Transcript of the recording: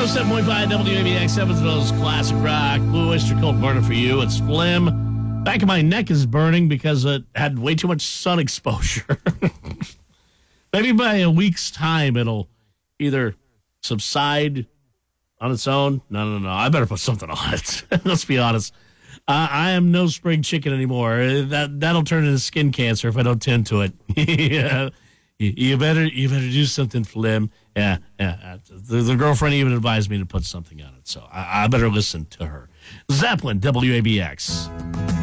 107.5 WABX, Evansville's classic rock. Blue Oyster Cult burning for you. It's Flim. Back of my neck is burning because it had way too much sun exposure. Maybe by a week's time, it'll either subside on its own. No. I better put something on it. Let's be honest. I am no spring chicken anymore. That'll turn into skin cancer if I don't tend to it. Yeah. You better do something, Flim. Yeah. The girlfriend even advised me to put something on it, so I better listen to her. Zeppelin, WABX.